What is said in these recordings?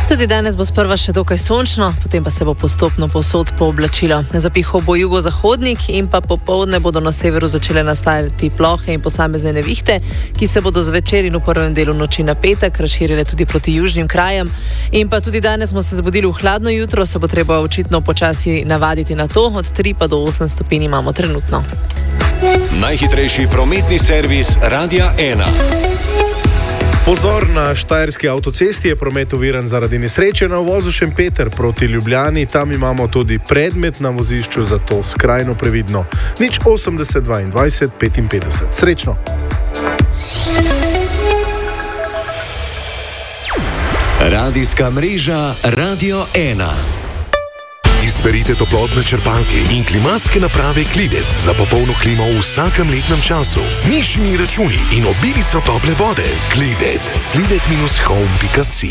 Tudi danes bo sprva še dokaj sončno, potem pa se bo postopno povsod pooblačilo. Zapihal bo jugozahodnik in pa popoldne bodo na severu začele nastajati plohe in posamezne nevihte, ki se bodo zvečer in v prvem delu noči na petek razširile tudi proti južnim krajem. In pa tudi danes smo se zbudili v hladno jutro, se bo treba očitno počasi navaditi na to, od 3 pa do 8 stopinj imamo trenutno. Najhitrejši prometni servis Radia 1. Pozor, na štajerski avtocesti je promet oviran zaradi nesreče na uvozu Šempeter proti Ljubljani. Tam imamo tudi predmet na vozišču, zato skrajno previdno. 80 22 55. Srečno! Radijska mreža Radio 1. Izberite toplotne črpalke in klimatske naprave Klivec za popolno klimo v vsakem letnem času. Z nižjimi računi in obilico tople vode. Klivec. Slivet-home.si.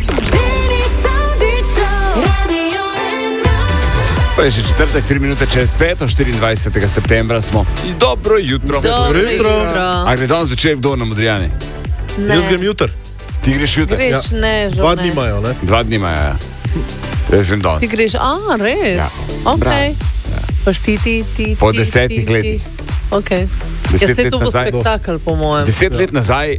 To je že četrtek, 3 minute čez 5, 24. septembra smo. Dobro jutro. Dobro jutro. A gre danes začel kdo na Modrijani? Jaz grem jutr. Ti greš jutr? Greš, ne, žal 2 dni imajo, ne? 2 dni imajo, ja. Jaz grem danes. Ti greš, res? Ja. Ok. Ja. Paš ti. Po 10 letih. Ok. 10 Ja, se let to bo nazaj. spektakel, po mojem. 10 let nazaj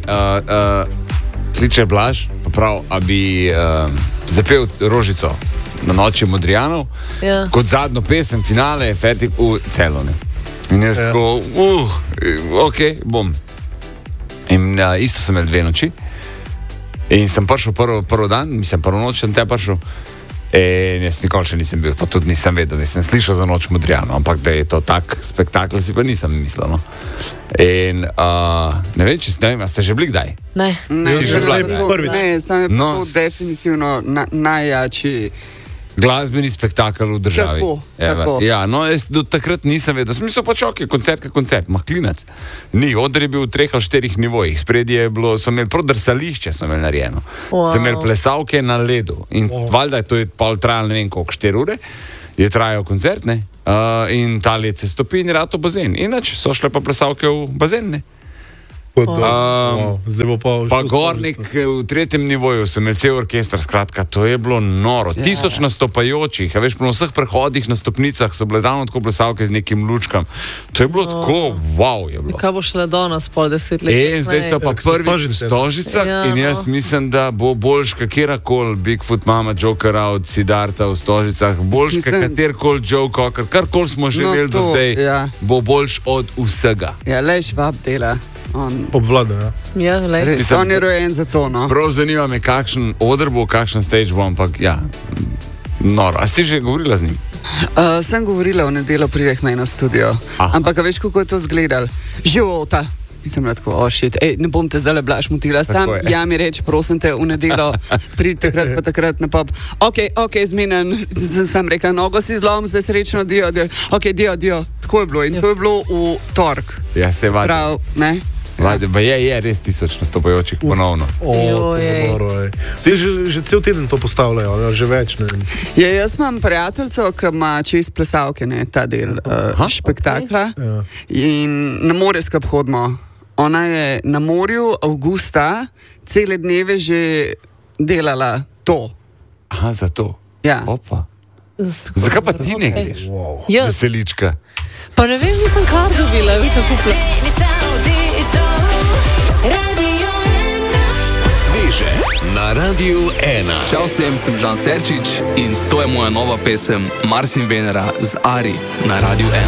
kliče Blaž, pa prav, a bi zapel Rožico na noči Modrijanov, Ja. kot zadnjo pesem, finale, fertik v Celone. In jaz tako, ok, bom. In isto sem imel 2 noči. In sem prišel prvi dan, mislim, prvo noč sem te prišel. In jaz nikoli še nisem bil, pa tudi nisem vedel, nisem slišal za noč Modrijano, ampak da je to tak spektakl, si pa nisem mislil. No. In ne vem, ste že bili kdaj? Ne. Prvič. Ne, sam je No, definitivno najjači. Glasbeni spektakel v državi. Tako. Ja, no, jaz do takrat nisem vedel. Sem mislil pač, ok, koncert, mahklinac. Ni, oder je bil v 3 ali 4 nivojih. Spredje je bilo, so imeli prav drsališče, so imeli narejeno. Wow. So imeli plesavke na ledu. In valjda to je pol trajalo, ne vem koliko, 4 ure, je trajal koncert, ne? In ta let se stopi in je rato bazen. Inače so šle pa plesavke v bazen, ne? Zdaj bo pa gornik v 3. nivoju, sem imel cel orkester, skratka, to je bilo noro. 1000 nastopajočih, a veš, po vseh prehodih na stopnicah so bile ravno tako plesavke z nekim lučkam. To je bilo tako, wow je bilo. Kaj bo šele do nas, pol 10 let? In zdaj so pa prvič v Stožicah in jaz mislim, da bo boljš kakerakoli Bigfoot Mama, Joker Out, Siddharta v Stožicah, boljš katerkoli Joe Cocker, karkoli smo že imeli do zdaj, bo boljš od vsega. Ja, lej Švab dela. obvlada. Ja, on je rojen za to. No. Prav zanima me, kakšen oder bo, kakšen stage bo, ampak ja, noro. A ste že govorila z njim? Sem govorila v nedeljo, prideh meni v studio. Ampak veš, kako je to izgledal? Života. Nisem tako, shit, ne bom te zdaj le Blaž motila, sam ja mi reč, prosim te, v nedeljo, pridite takrat pa takrat na pop. Ok, zmenen, sem rekla, nogo si zlom, zdaj srečno, dio. Ok, dio. Tako je bilo in to je bilo v torek. Ja, se vadi. Prav, ne? Pa je res 1000 nastopajočih ponovno. Zdaj že cel teden to postavljajo, že več, ne vem. Ja, jaz imam prijateljco, ki ima čist plesavke, ne, ta del spektakla. Okay. In na morjska hodimo. Ona je na morju avgusta cele dneve že delala to. Aha, za to. Ja. Opa. Zakaj pa ti ne greš? Wow. Veselička. Pa ne vem, nisem kar dobila, nisem kupila. Sveže na Radiu 1. Čau vsem, sem Žan Serčič in to je moja nova pesem Mars in Venera z Ari na Radiu 1.